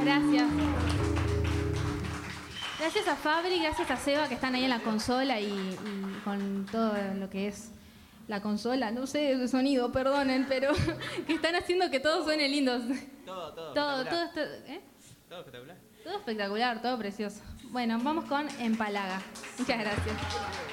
Gracias. Gracias a Fabri, gracias a Seba que están ahí en la consola y con todo lo que es la consola, no sé de sonido, perdonen, pero que están haciendo que todo suene lindo. Todo espectacular, todo precioso. Bueno, vamos con Empalaga. Muchas gracias.